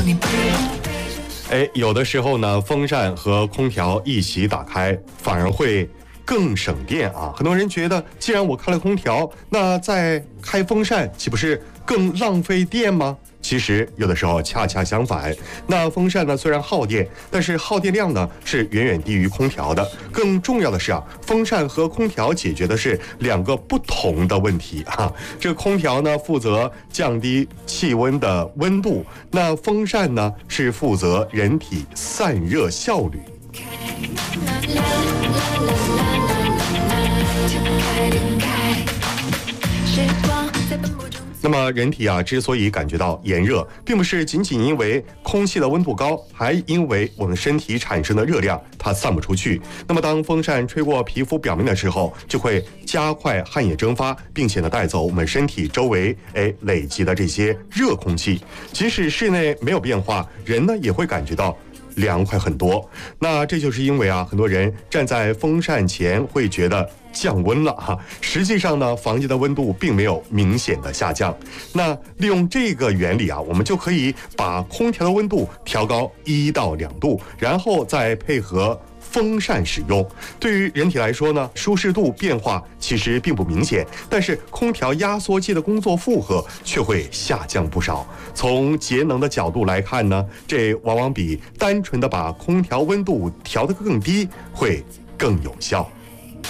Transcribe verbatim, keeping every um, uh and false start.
哎，有的时候呢，风扇和空调一起打开，反而会更省电啊。很多人觉得，既然我开了空调，那再开风扇岂不是更浪费电吗？其实有的时候恰恰相反，那风扇呢虽然耗电，但是耗电量呢是远远低于空调的。更重要的是啊，风扇和空调解决的是两个不同的问题啊。这个空调呢负责降低气温的温度，那风扇呢是负责人体散热效率。那么人体啊之所以感觉到炎热，并不是仅仅因为空气的温度高，还因为我们身体产生的热量它散不出去。那么当风扇吹过皮肤表面的时候，就会加快汗液蒸发，并且呢带走我们身体周围哎累积的这些热空气。即使室内没有变化，人呢也会感觉到凉快很多。那这就是因为啊，很多人站在风扇前会觉得降温了哈，实际上呢，房间的温度并没有明显的下降。那利用这个原理啊，我们就可以把空调的温度调高一到两度，然后再配合风扇使用。对于人体来说呢，舒适度变化其实并不明显，但是空调压缩机的工作负荷却会下降不少。从节能的角度来看呢，这往往比单纯的把空调温度调得更低会更有效。